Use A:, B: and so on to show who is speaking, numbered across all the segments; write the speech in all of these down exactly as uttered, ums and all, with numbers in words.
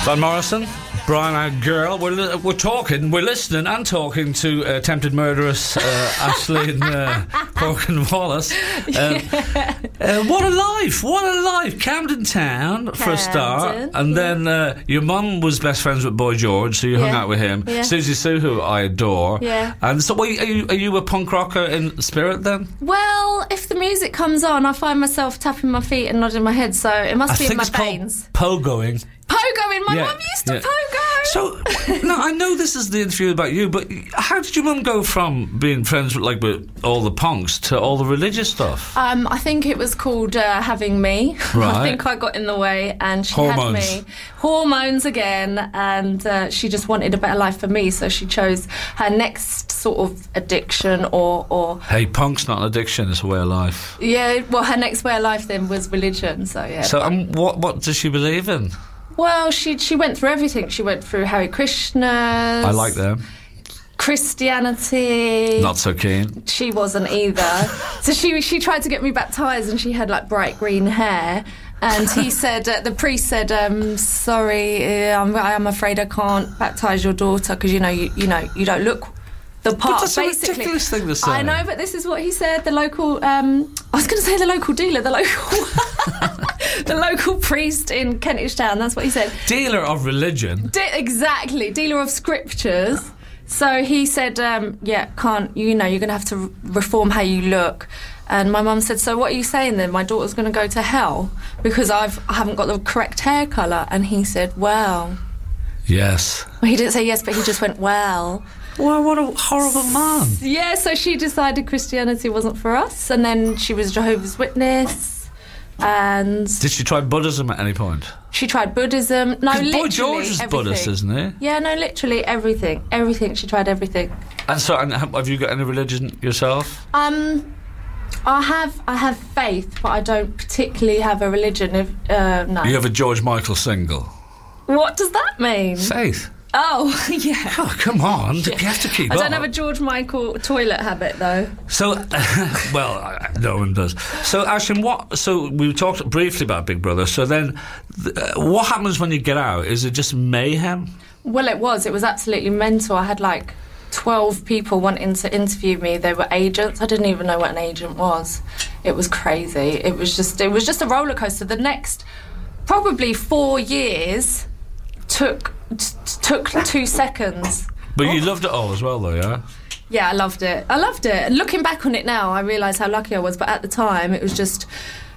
A: Van Morrison, Brian, our girl. We're, we're talking, we're listening and talking to uh, attempted murderess uh, Aisling uh, Corkin Wallace. Um,
B: Yeah.
A: uh, what a life! What a life! Camden Town for a start,
B: Camden,
A: and
B: yeah.
A: then uh, your mum was best friends with Boy George, so you hung
B: Yeah.
A: out with him.
B: Yeah.
A: Susie Sue, who I adore.
B: Yeah.
A: And so, are you, are you, are you a punk rocker in spirit then?
B: Well, if the music comes on, I find myself tapping my feet and nodding my head, so it must
A: I
B: be in
A: think
B: my
A: it's
B: veins.
A: called pogoing.
B: Pogoing. My
A: Yeah,
B: mum used to
A: yeah.
B: pogo.
A: So, no, I know this is the interview about you, but how did your mum go from being friends with, like, with all the punks to all the religious stuff?
B: Um, I think it was called uh, having me.
A: Right.
B: I think I got in the way, and she
A: Hormones.
B: had me. Hormones again, and uh, she just wanted a better life for me, so she chose her next sort of addiction, or, or
A: Hey, punk's not an addiction; it's a way of life.
B: yeah. Well, her next way of life then was religion. So yeah.
A: So, um, what what does she believe in?
B: Well, she she went through everything. She went through Hare Krishnas.
A: I like them.
B: Christianity.
A: Not so keen.
B: She wasn't either. So she she tried to get me baptised, and she had like bright green hair. And he said, uh, the priest said, um, "Sorry, uh, I'm, I'm afraid I can't baptise your daughter because you know you you know you don't look the part."
A: But that's a
B: basically,
A: ridiculous thing to say.
B: I know, but this is what he said. The local, um, I was going to say the local dealer, the local, the local priest in Kentish Town. That's what he said.
A: Dealer of religion.
B: De- exactly, dealer of scriptures. So he said, um, yeah, can't, you know, you're going to have to re- reform how you look. And my mum said, so what are you saying then? My daughter's going to go to hell because I've, I haven't got the correct hair colour. And he said, well.
A: Yes.
B: Well, he didn't say yes, but he just went, well.
A: Well, what a horrible man.
B: Yeah, so she decided Christianity wasn't for us. And then she was Jehovah's Witness. And
A: Did she try Buddhism at any point?
B: she tried Buddhism. No,
A: 'Cause
B: literally
A: Boy George is
B: everything.
A: Buddhist, isn't he?
B: Yeah, no, literally everything. Everything. She tried everything.
A: And so, and have have you got any religion yourself?
B: Um, I have I have faith, but I don't particularly have a religion. If uh, no,
A: You have a George Michael single.
B: what does that mean?
A: Faith.
B: Oh, yeah.
A: Oh, come on. You have to keep
B: I
A: up.
B: don't have a George Michael toilet habit though.
A: So, well, I- no one does. So, Aisling, what? So we talked briefly about Big Brother. So then, th- uh, what happens when you get out? Is it just mayhem?
B: Well, it was. It was absolutely mental. I had like twelve people wanting to interview me. They were agents. I didn't even know what an agent was. It was crazy. It was just. It was just a roller coaster. The next, probably four years, took t- took two seconds.
A: But you loved it all as well, though, yeah?
B: Yeah, I loved it. I loved it. And looking back on it now, I realise how lucky I was. But at the time, it was just...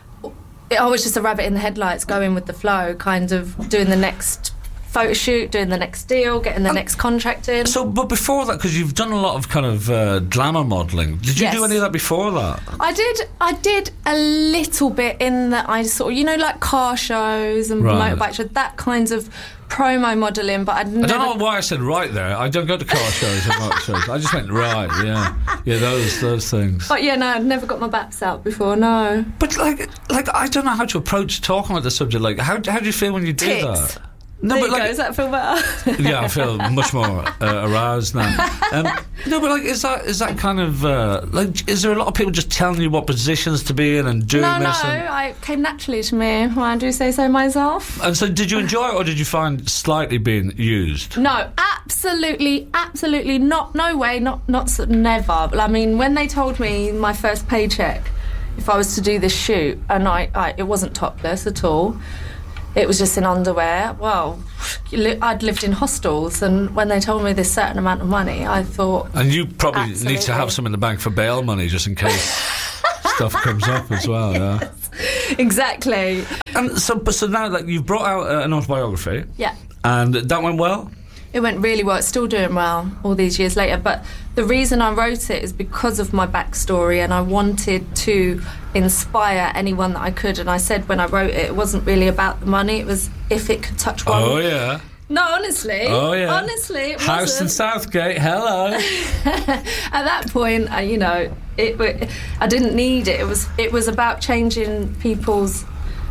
B: I was just a rabbit in the headlights, going with the flow, kind of doing the next photo shoot, doing the next deal, getting the next contract in.
A: So, but before that, because you've done a lot of kind of uh, glamour modelling, did you
B: Yes.
A: do any of that before that?
B: I did I did a little bit in that I sort of, you know, like car shows and
A: Right.
B: motorbike shows, that kinds of promo modelling, but I'd
A: I
B: never...
A: don't know why I said right there. I don't go to car shows and motor shows. I just went right, yeah. Yeah, those those things.
B: But yeah, no, I'd never got my baps out before, no.
A: But, like, like I don't know how to approach talking about the subject. Like, how, how do you feel when you do
B: Tits.
A: that? No,
B: There
A: but
B: you
A: like,
B: go, does that feel better?
A: yeah, I feel much more uh, aroused now. Um, no, but like, is that is that kind of uh, like? Is there a lot of people just telling you what positions to be in and doing
B: No, no,
A: this? And,
B: I, it came naturally to me, when I do say so myself.
A: and so, did you enjoy it, or did you find slightly being used?
B: No, absolutely, absolutely not. No way, not, not, s- never. But I mean, when they told me my first paycheck, if I was to do this shoot, and I, I it wasn't topless at all. It was just in underwear. Well, I'd lived in hostels, and when they told me this certain amount of money, I thought...
A: And you probably need to
B: Absolutely.
A: have some in the bank for bail money, just in case stuff comes up as well. Yeah.
B: Exactly.
A: And so, but so now, like, you've brought out uh, an autobiography,
B: Yeah.
A: and that went well.
B: It went really well. It's still doing well all these years later. But the reason I wrote it is because of my backstory, and I wanted to inspire anyone that I could. And I said when I wrote it, it wasn't really about the money. It was if it could touch one.
A: Oh yeah.
B: No, honestly.
A: Oh yeah.
B: Honestly, it
A: House in
B: wasn't.
A: Southgate. Hello.
B: At that point, I, you know, it, it. I didn't need it. It was. It was about changing people's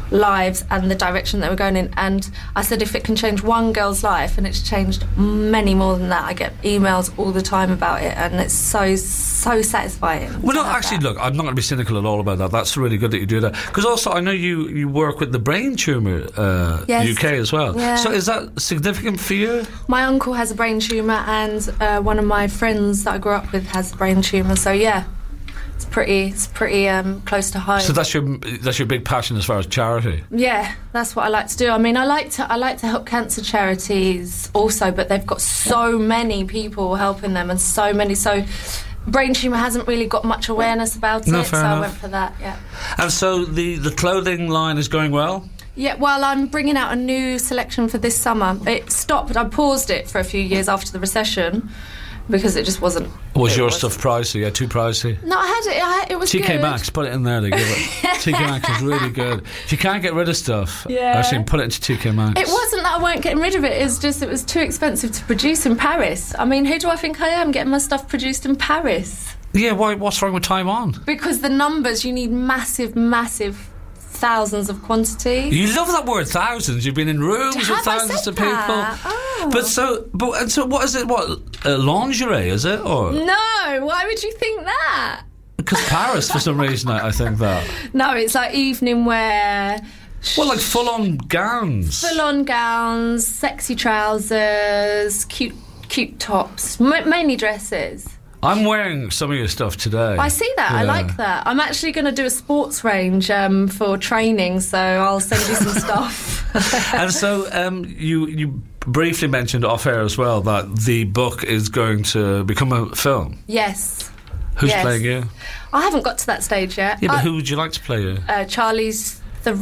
B: lives and the direction that we're going in. And I said, if it can change one girl's life, and it's changed many more than that. I get emails all the time about it, and it's so, so satisfying.
A: Well, no, actually, that. look, I'm not going to be cynical at all about that. That's really good that you do that. Because also, I know you, you work with the Brain Tumour uh,
B: yes.
A: U K as well.
B: Yeah.
A: So is that significant for you?
B: My uncle has a brain tumour, and uh, one of my friends that I grew up with has a brain tumour. So yeah, it's pretty, it's pretty um, close to home.
A: So that's your that's your big passion as far as charity.
B: Yeah, that's what I like to do. I mean, I like to I like to help cancer charities also, but they've got so many people helping them, and so many. So brain tumour hasn't really got much awareness about
A: no,
B: it, so
A: enough.
B: I went for that. Yeah.
A: And so the the clothing line is going well.
B: Yeah, well, I'm bringing out a new selection for this summer. It stopped. I paused it for a few years after the recession because it just wasn't.
A: Was
B: it
A: your
B: was.
A: stuff pricey? Yeah, too pricey.
B: No, I had it. I, it was
A: T K
B: good.
A: Maxx, put it in there. They give it. T K Maxx is really good. If you can't get rid of stuff,
B: Yeah.
A: actually put it into T K Maxx.
B: It wasn't that I weren't getting rid of it. It's just it was too expensive to produce in Paris. I mean, who do I think I am getting my stuff produced in Paris?
A: Yeah, why? What's wrong with Taiwan?
B: Because the numbers, you need massive, massive thousands of quantity.
A: You love that word, thousands. You've been in rooms with
B: Have I
A: thousands
B: said
A: of people.
B: that? Oh.
A: But so, but and so, what is it? What uh, lingerie is it, or
B: No, why would you think that?
A: because Paris for some reason I, I think that.
B: No, it's like evening wear.
A: Well, like full-on gowns.
B: Full-on gowns, sexy trousers, cute, cute tops, m- mainly dresses.
A: I'm wearing some of your stuff today.
B: I see that. I
A: Yeah.
B: like that. I'm actually going to do a sports range um, for training, so I'll send you some stuff.
A: And so, um, you you briefly mentioned off air as well that the book is going to become a film.
B: Yes.
A: Who's
B: Yes.
A: playing you?
B: I haven't got to that stage yet.
A: Yeah, but
B: I-
A: who would you like to play you?
B: Uh, Charlie's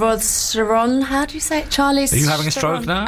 B: Theron. How do you say it? Charlie's.
A: Are you having a stroke
B: Theron.
A: now?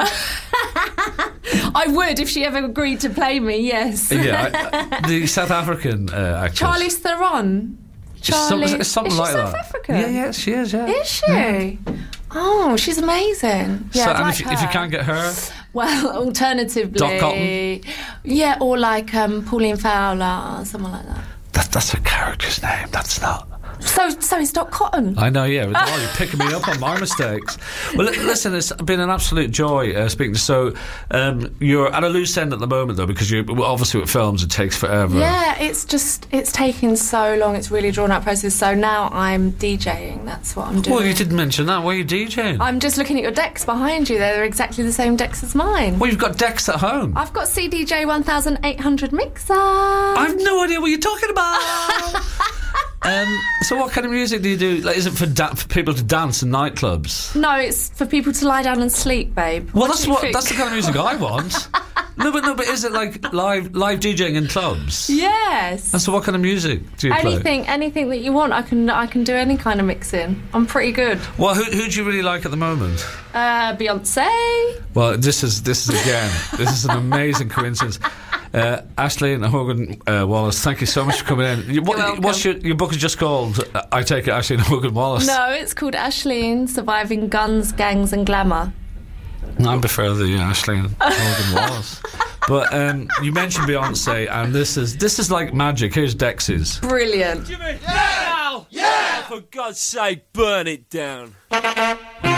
B: I would if she ever agreed to play me. Yes.
A: Yeah, I, I, the South African uh, actress.
B: Charlie's Theron.
A: It's some-
B: Charlie.
A: it's something
B: is she
A: like
B: South
A: that.
B: African?
A: Yeah, yeah, she is. Yeah.
B: Is she? Oh, she's amazing. Yeah,
A: so,
B: I'd
A: and
B: like
A: if, if you
B: her.
A: can't get her,
B: Well, alternatively,
A: Doc Cotton?
B: yeah, or like um, Pauline Fowler, or someone like that.
A: that, that's a character's name. That's not.
B: So, so is Doc Cotton.
A: I know, yeah. Oh, you're picking me up on my mistakes. Well, li- listen, it's been an absolute joy uh, speaking to. So, um, you're at a loose end at the moment, though, because you well, obviously with films it takes forever.
B: Yeah, it's just it's taking so long. It's really drawn out process. So now I'm DJing. That's what I'm doing.
A: Well, you didn't mention that. Where are you DJing?
B: I'm just looking at your decks behind you. They're exactly the same decks as mine.
A: Well, you've got decks at home.
B: I've got C D J eighteen hundred mixer.
A: I've no idea what you're talking about. um, so, what kind of music do you do? Like, is it for da- for people to dance in nightclubs?
B: No, it's for people to lie down and sleep, babe.
A: Well,
B: What
A: that's
B: do you
A: what
B: think?
A: that's the kind of music I want. No, but no, but is it like live live DJing in clubs?
B: Yes.
A: And so, what kind of music do you play?
B: Anything, anything that you want, I can, I can do any kind of mixing. I'm pretty good.
A: Well, who who do you really like at the moment?
B: Uh, Beyonce.
A: Well, this is this is again this is an amazing coincidence. Uh, Ashley and Hogan uh, Wallace, thank you so much for coming in. You, what,
B: You're welcome.
A: what's your your book is just called? Uh, I take it, Ashley and Hogan Wallace.
B: No, it's called Ashleen: Surviving Guns, Gangs, and Glamour.
A: I prefer the uh, Ashley and Hogan Wallace. But um, you mentioned Beyonce, and this is this is like magic. Here's Dexys.
B: Brilliant.
C: Jimmy! Yeah! Yeah! For God's sake, burn it down.